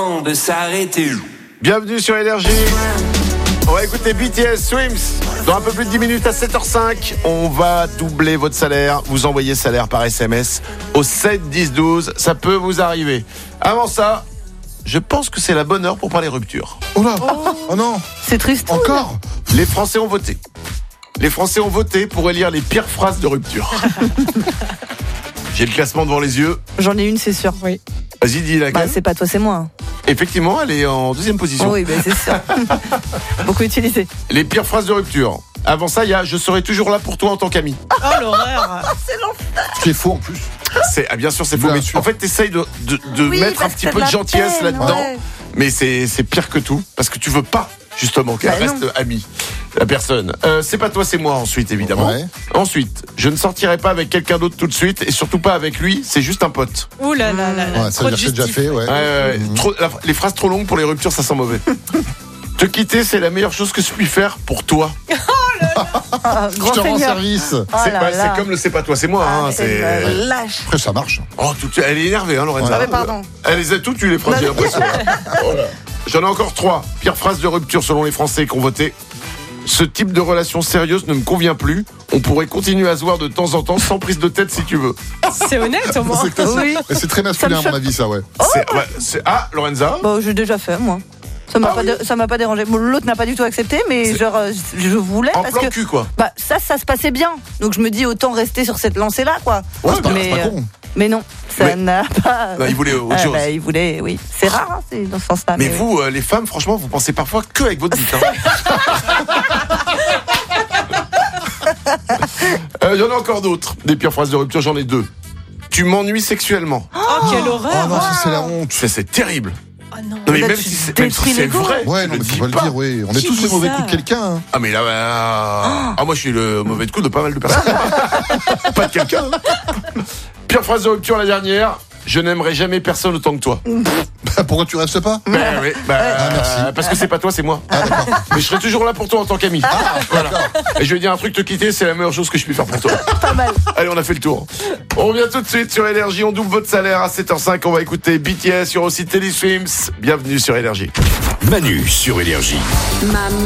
temps de s'arrêter. Bienvenue sur Énergie. On va écouter BTS Swims. Dans un peu plus de 10 minutes à 7h05, on va doubler votre salaire. Vous envoyez salaire par SMS au 7 10 12. Ça peut vous arriver. Avant ça, je pense que c'est la bonne heure pour parler rupture. Oh là, oh non, C'est triste. encore. Les Français ont voté. Les Français ont voté pour élire les pires phrases de rupture. J'ai le classement devant les yeux. J'en ai une, c'est sûr. Oui. Vas-y, dis laquelle. Bah, c'est pas toi, c'est moi. Effectivement, elle est en deuxième position. Oui, bah, c'est sûr. Beaucoup utilisé. Les pires phrases de rupture. Avant ça, il y a « Je serai toujours là pour toi en tant qu'ami ». Oh l'horreur. C'est faux en plus. Bien sûr, c'est faux. Bien Mais sûr. en fait, t'essayes de Oui, mettre un parce petit que peu de la gentillesse peine, là-dedans. ouais. Mais c'est pire que tout. Parce que tu veux pas, justement, qu'elle Bah reste non. amie. La personne. C'est pas toi, c'est moi ensuite, évidemment. Ouais. Ensuite, je ne sortirai pas avec quelqu'un d'autre tout de suite. Et surtout pas avec lui, c'est juste un pote. Ouh là là là là. Ouais, ça Trop veut de dire que c'est déjà justif. fait, ouais. Les phrases trop longues pour les ruptures, ça sent mauvais. Te quitter, c'est la meilleure chose que je puis faire pour toi. Ah, Je grand te rends seigneur. service. Oh c'est là là. c'est comme le c'est pas toi, c'est moi. Ah, hein, c'est... lâche. Après, ça marche. Oh, elle est énervée, hein, Lorenza. Ah, mais pardon. Elle les a toutes, tu les phrases, j'ai l'impression. Oh là. J'en ai encore 3. Pire phrase de rupture selon les Français qui ont voté. Ce type de relation sérieuse ne me convient plus. On pourrait continuer à se voir de temps en temps sans prise de tête si tu veux. C'est honnête au moins. C'est classique. Oui. Et c'est très masculin, à Ça mon me avis, ça, ouais. Ah, Lorenza. Bon, j'ai déjà fait, moi. Ça m'a pas dérangé. Bon, l'autre n'a pas du tout accepté, mais genre, je voulais En parce plan que cul, quoi. bah ça se passait bien. Donc je me dis autant rester sur cette lancée-là, quoi. Ouais, c'est pas mais, con. mais non, ça Mais- n'a pas. Non, il voulait autre chose. Bah, il voulait, oui. C'est rare, hein, c'est dans ce sens-là. Mais vous, les femmes, franchement, vous pensez parfois que avec votre bite. Il y en a encore d'autres. Des pires phrases de rupture, j'en ai 2. Tu m'ennuies sexuellement. Oh quelle Oh horreur. non, ça, c'est la honte. C'est terrible. Oh non. Non, mais Là, même tu si c'est détruis l'ego. vrai. Ouais, tu non, mais le faut dis pas le dire, oui. On est Qui tous les dit mauvais ça coups de quelqu'un. Hein. Ah, mais là, moi, je suis le mauvais de coup de pas mal de personnes. Pas de quelqu'un. Hein. Pire phrase de rupture, la dernière. Je n'aimerais jamais personne autant que toi. Pourquoi tu restes pas? Oui, merci. parce que c'est pas toi, c'est moi. Mais je serai toujours là pour toi en tant qu'ami. Voilà. Et je vais dire un truc, te quitter, c'est la meilleure chose que je puis faire pour toi. Pas mal. Allez, on a fait le tour. On revient tout de suite sur Énergie, on double votre salaire à 7h05. On va écouter BTS, sur aussi Telefilms. Bienvenue sur Énergie. Manu sur Énergie. Maman.